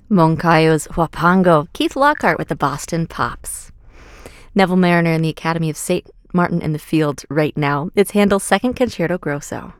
Moncayo's Huapango, Keith Lockhart with the Boston Pops. Neville Mariner in the Academy of St. Martin in the Field right now. It's Handel's Second Concerto Grosso.